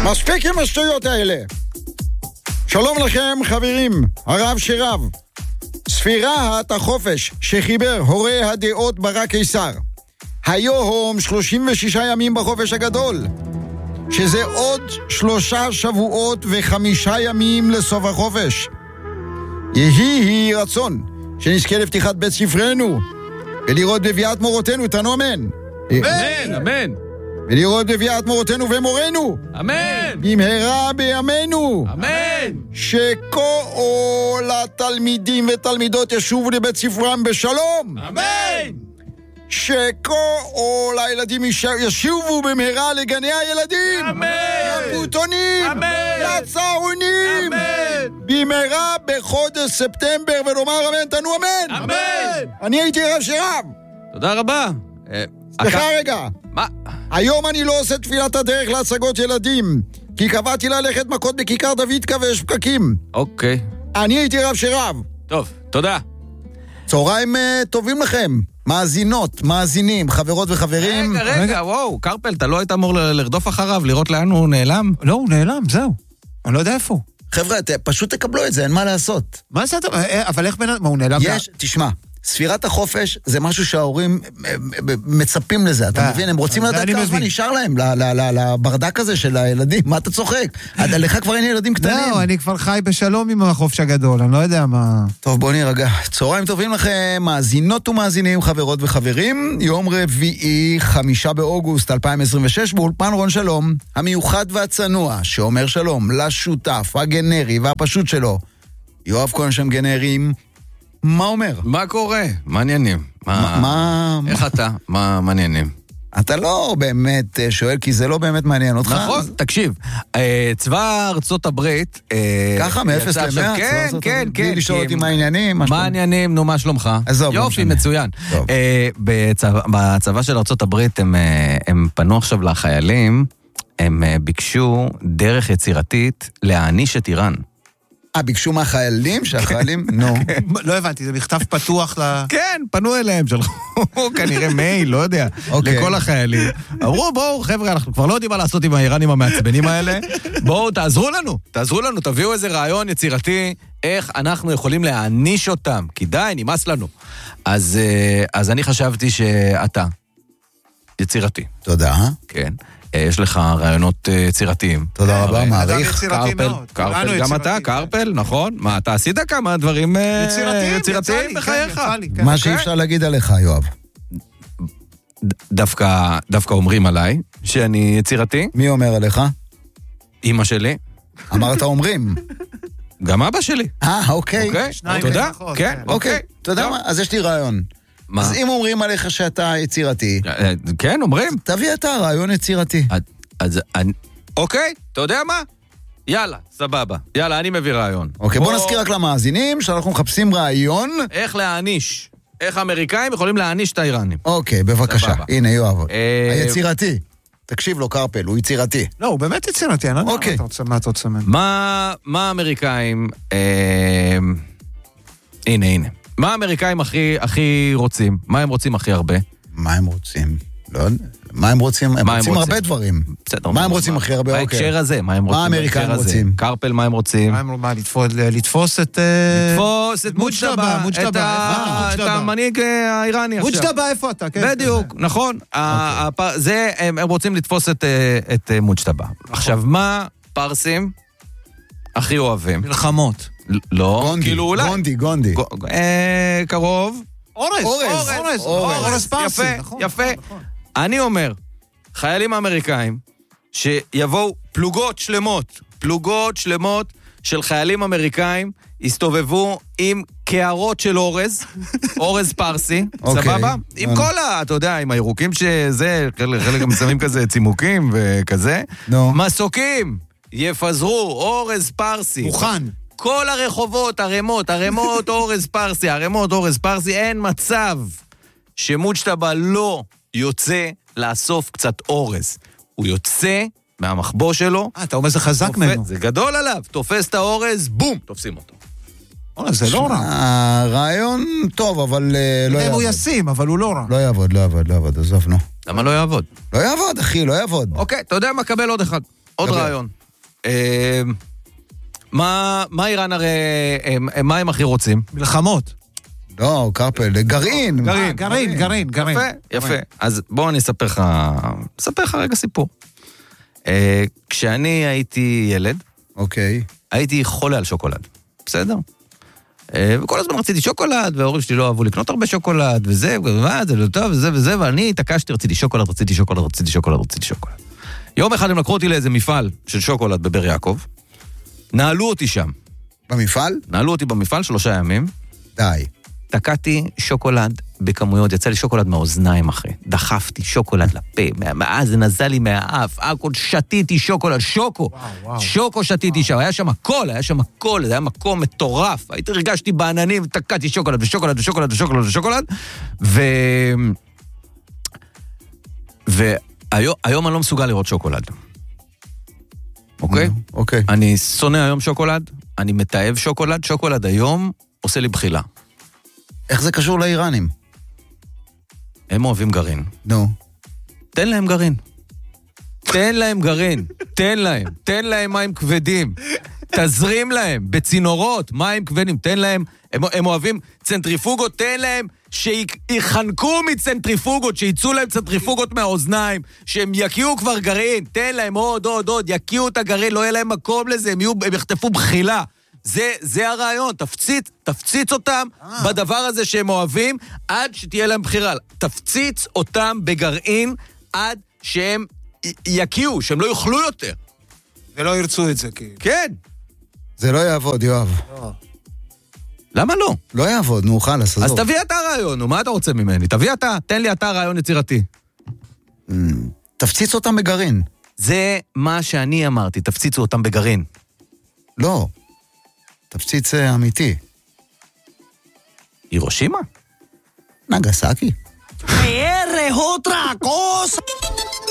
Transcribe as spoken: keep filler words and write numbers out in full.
מספיק עם השטויות האלה. שלום לכם חברים, הרב שרב. ספירת החופש שחיבר הורי הדעות ברק קיסר. היום שלושים ושישה ימים בחופש הגדול, שזה עוד שלושה שבועות וחמישה ימים לסוף החופש. יהי רצון שנזכה לפתיחת בית ספרנו ולראות בביאת מורותינו, תנו אמן. אמן, אמן. ולראות בביאת מורותינו ומורנו, אמן. במהרה בימינו, אמן. שכל התלמידים ותלמידות ישובו לבית ספרם בשלום, אמן. שכל הילדים ישובו במהרה לגני הילדים, אמן. לפעוטונים, אמן. לצהרונים, אמן. במהרה בחודש ספטמבר, ולומר אמן, תנו אמן. אמן. אני הייתי רב שרב. תודה רבה. סליחה רגע, מה? היום אני לא עושה תפילת הדרך להצגות ילדים, כי קבעתי ללכת מכות בכיכר דוידקה ויש פקקים. אוקיי. אני הייתי רב שרב. טוב, תודה. צהריים uh, טובים לכם, מאזינות, מאזינים, חברות וחברים. רגע, רגע, וואו, קרפל, אתה לא היית אמור לרדוף אחריו, לראות לאן הוא נעלם? לא, הוא נעלם, זהו. אני לא יודע איפה הוא. חבר'ה, ת, פשוט תקבלו את זה, אין מה לעשות. מה זה אתה? אבל איך בין... מה, הוא נעלם? יש, תשמע, ספירת החופש זה משהו שההורים מצפים לזה, אתה מבין? הם רוצים לדעת כמה זמן נשאר להם לברדק הזה של הילדים, מה אתה צוחק? לך כבר אין ילדים קטנים. לא, אני כבר חי בשלום עם החופש הגדול, אני לא יודע מה... טוב, בוא נירגע. צהריים טובים לכם, מאזינות ומאזינים, חברות וחברים. יום רביעי, חמישה באוגוסט אלפיים עשרים ושש, באולפן רון שלום, המיוחד והצנוע, שאומר שלום לשותף, הגנרי והפשוט שלו. יואב כהן שם גנרים, מה אומר? מה קורה? מעניינים. מה, מה... איך אתה? מה מעניינים? אתה לא באמת שואל, כי זה לא באמת מעניין אותך. נכון, תקשיב. צבא ארצות הברית... ככה, מאפס למאה? כן, כן, כן. בלי לשאול אותי מה העניינים. מה העניינים? נו, מה שלומך? יופי, מצוין. בצבא של ארצות הברית הם פנו עכשיו לחיילים, הם ביקשו דרך יצירתית להעניש את איראן. אה, ביקשו מהחיילים? שהחיילים? נו. לא הבנתי, זה מכתב פתוח ל... כן, פנו אליהם, שלחו כנראה מייל, לא יודע, לכל החיילים. אמרו, בואו, חבר'ה, אנחנו כבר לא יודעים מה לעשות עם האיראנים המעצבנים האלה. בואו, תעזרו לנו, תעזרו לנו, תביאו איזה רעיון יצירתי, איך אנחנו יכולים להעניש אותם, כי די, נמאס לנו. אז אני חשבתי שאתה יצירתי. תודה. כן. יש לך רעיונות יצירתיים. תודה רבה, מעריך. קרפל, קרפל, גם אתה, קרפל, נכון? מה, אתה עשית כמה דברים יצירתיים בחייך? מה שאי אפשר להגיד עליך, יואב. דווקא אומרים עליי שאני יצירתי. מי אומר עליך? אמא שלי. אמרת אומרים. גם אבא שלי. אה, אוקיי. תודה, כן, אוקיי. אתה יודע מה? אז יש לי רעיון. אז אם אומרים עליך שאתה יצירתי... כן, אומרים. תביא אתה רעיון יצירתי. אז, אוקיי, אתה יודע מה? יאללה, סבבה. יאללה, אני מביא רעיון. אוקיי, בוא נזכיר רק למאזינים שאנחנו מחפשים רעיון. איך להעניש. איך האמריקאים יכולים להעניש את האיראנים. אוקיי, בבקשה. הנה, יואב. היצירתי. תקשיב לו, קרפל, הוא יצירתי. לא, הוא באמת יצירתי, אני לא יודע מה אתה רוצה ממנו. מה האמריקאים... הנה, הנה. מה האמריקאים הכי, הכי רוצים? מה הם רוצים הכי הרבה? מה הם רוצים? לא יודע. מה הם רוצים? הם רוצים הרבה דברים. מה הם רוצים הכי הרבה? בהקשר הזה, מה הם רוצים? מה האמריקאים רוצים? קרפל, מה הם רוצים? מה, לתפוס את... לתפוס את מוג'טבה. את המנהיג האיראני עכשיו. מוג'טבה, איפה אתה? בדיוק, נכון. זה, הם רוצים לתפוס את מוג'טבה. עכשיו, מה פרסים הכי אוהבים? מלחמות. לא, כאילו אולי. גונדי, גונדי. קרוב. אורז, אורז, אורז פרסי. יפה, יפה. אני אומר, חיילים אמריקאים, שיבואו פלוגות שלמות, פלוגות שלמות של חיילים אמריקאים, הסתובבו עם קערות של אורז, אורז פרסי, סבבה? עם כל ה... אתה יודע, עם הירוקים שזה, חלק גם שמים כזה צימוקים וכזה. מסוקים, יפזרו, אורז פרסי. מוכן. כל הרחובות, הרמות, הרמות אורז פרסי, הרמות אורז פרסי, אין מצב שמוג'טבה לא יוצא לאסוף קצת אורז. הוא יוצא מהמחבוא שלו. אה, אתה אומר זה חזק ממנו. זה גדול עליו. תופס את האורז, בום, תופסים אותו. זה לא רע. הרעיון טוב, אבל לא יעבוד. הוא ישים, אבל הוא לא רע. לא יעבוד, לא יעבוד, לא יעבוד, עזוב, נו. למה לא יעבוד? לא יעבוד, אחי, לא יעבוד. אוקיי, אתה יודע מה, קבל עוד אחד. עוד דבר. רעיון. אה, מה מה איראן הרי, אה, מה הם הכי רוצים? מלחמות. לא, קרפל, גרעין. גרעין, גרעין, גרעין, גרעין. יפה, יפה. אז בוא אני אספר לך, אספר לך רגע סיפור. אה, כשאני הייתי ילד, אוקיי. הייתי חולה על שוקולד, בסדר? אה, וכל הזמן רציתי שוקולד, וההורים שלי לא אהבו לקנות הרבה שוקולד, וזה, ומה, זה לא טוב, וזה וזה, ואני התעקשתי, רציתי שוקולד, רציתי שוקולד, רציתי שוקולד, רציתי שוקולד. יום אחד הם לקחו אותי לאיזה מפעל של שוקולד בבר יעקב, נעלו אותי שם, במפעל? נעלו אותי במפעל שלושה ימים, די. תקעתי שוקולד בכמויות, יצא לי שוקולד מהאוזניים אחי, דחפתי שוקולד לפה, מה, זה נזל לי מהאף, הכל שתיתי שוקולד, שוקו, וואו, וואו. שוקו שתיתי שם, היה שם הכל, היה שם הכל, זה היה מקום מטורף, הייתי הרגשתי בעננים, תקעתי שוקולד ושוקולד ושוקולד ושוקולד ושוקולד, ו... והיום היום אני לא מסוגל לראות שוקולד, אוקיי? אוקיי. אני שונא היום שוקולד, אני מתאהב שוקולד, שוקולד היום עושה לי בחילה. איך זה קשור לאיראנים? הם אוהבים גרעין. נו. תן להם גרעין. תן להם גרעין. תן להם. תן להם מים כבדים. תזרים להם בצינורות, מים כבדים. תן להם, הם, הם אוהבים צנטריפוגות, תן להם שיחנקו מצנטריפוגות, שיצאו להם צנטריפוגות מהאוזניים, שהם יקיעו כבר גרעין. תן להם עוד, עוד, עוד, יקיעו את הגרעין, לא יהיה להם מקום לזה, הם, יהיו, הם יחטפו בחילה. זה, זה הרעיון, תפציץ, תפציץ אותם אה. בדבר הזה שהם אוהבים, עד שתהיה להם בחירה. תפציץ אותם בגרעין, עד שהם י- יקיעו, שהם לא יאכלו יותר. ולא ירצו את זה, כי... כן. זה לא יעבוד, יואב. לא. למה לא? לא יעבוד, נו, חלאס, אז עזוב. תביא אתה רעיון, נו, מה אתה רוצה ממני? תביא אתה, תן לי אתה רעיון יצירתי. תפציץ אותם בגרעין. זה מה שאני אמרתי, תפציצו אותם בגרעין. לא. תפציץ אה, אמיתי. הירושימה? נגסקי. R otra cosa.